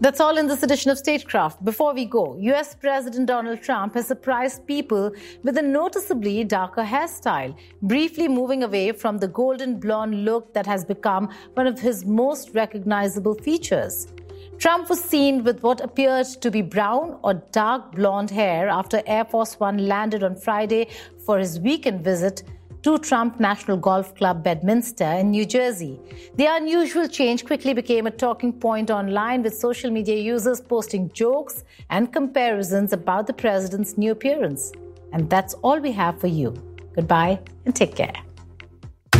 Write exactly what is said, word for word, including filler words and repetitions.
That's all in this edition of Statecraft. Before we go, U S President Donald Trump has surprised people with a noticeably darker hairstyle, briefly moving away from the golden blonde look that has become one of his most recognizable features. Trump was seen with what appeared to be brown or dark blonde hair after Air Force One landed on Friday for his weekend visit to Trump National Golf Club Bedminster in New Jersey. The unusual change quickly became a talking point online, with social media users posting jokes and comparisons about the president's new appearance. And that's all we have for you. Goodbye and take care.